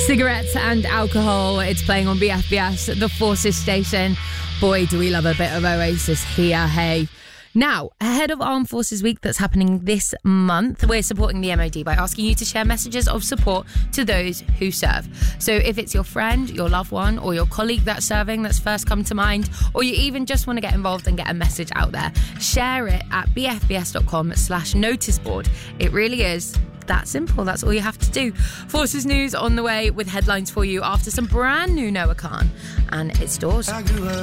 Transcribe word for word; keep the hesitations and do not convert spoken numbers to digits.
Cigarettes and alcohol. It's playing on B F B S, the Forces station. Boy, do we love a bit of Oasis here, hey. Now, ahead of Armed Forces Week that's happening this month, we're supporting the M O D by asking you to share messages of support to those who serve. So if it's your friend, your loved one, or your colleague that's serving that's first come to mind, or you even just want to get involved and get a message out there, share it at bfbs.com slash noticeboard. It really is that simple. That's all you have to do. Forces News on the way with headlines for you after some brand new Noah Khan and It's Doors.